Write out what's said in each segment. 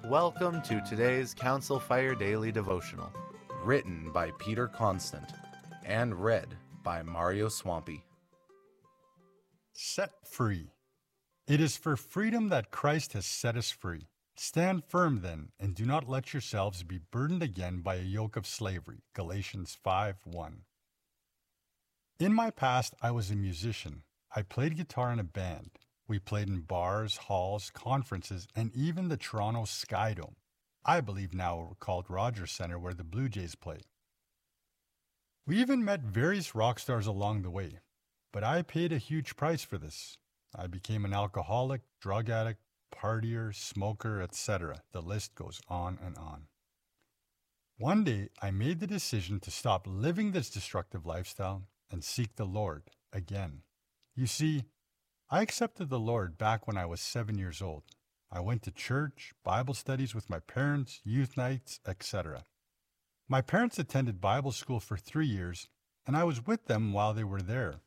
Welcome to today's Council Fire Daily Devotional, written by Peter Constant and read by Mario Swampy. Set free. It is for freedom that Christ has set us free. Stand firm then, and do not let yourselves be burdened again by a yoke of slavery. Galatians 5:1. In my past, I was a musician. I played guitar in a band. We played in bars, halls, conferences, and even the Toronto Sky Dome. I believe now called Rogers Centre, where the Blue Jays play. We even met various rock stars along the way, but I paid a huge price for this. I became an alcoholic, drug addict, partier, smoker, etc. The list goes on and on. One day, I made the decision to stop living this destructive lifestyle and seek the Lord again. You see, I accepted the Lord back when I was 7 years old. I went to church, Bible studies with my parents, youth nights, etc. My parents attended Bible school for 3 years, and I was with them while they were there.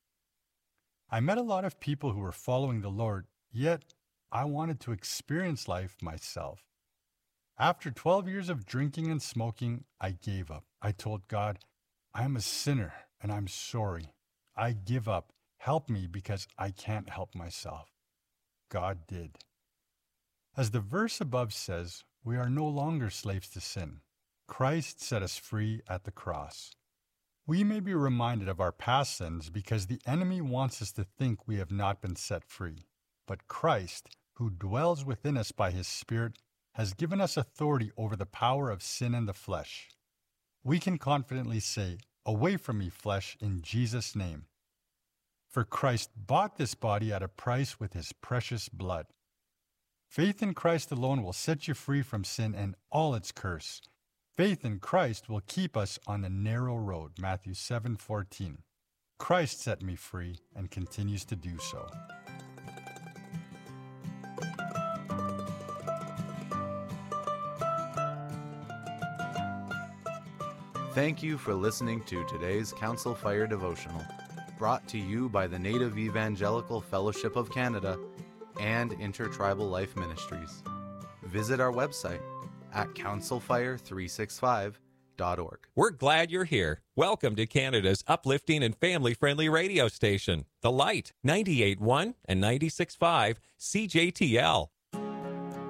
I met a lot of people who were following the Lord, yet I wanted to experience life myself. After 12 years of drinking and smoking, I gave up. I told God, I am a sinner and I'm sorry. I give up. Help me because I can't help myself. God did. As the verse above says, we are no longer slaves to sin. Christ set us free at the cross. We may be reminded of our past sins because the enemy wants us to think we have not been set free. But Christ, who dwells within us by his Spirit, has given us authority over the power of sin and the flesh. We can confidently say, "Away from me, flesh," in Jesus' name. For Christ bought this body at a price with his precious blood. Faith in Christ alone will set you free from sin and all its curse. Faith in Christ will keep us on the narrow road, Matthew 7:14. Christ set me free and continues to do so. Thank you for listening to today's Council Fire Devotional, brought to you by the Native Evangelical Fellowship of Canada and Intertribal Life Ministries. Visit our website at councilfire365.org. We're glad you're here. Welcome to Canada's uplifting and family-friendly radio station, The Light, 98.1 and 96.5 CJTL.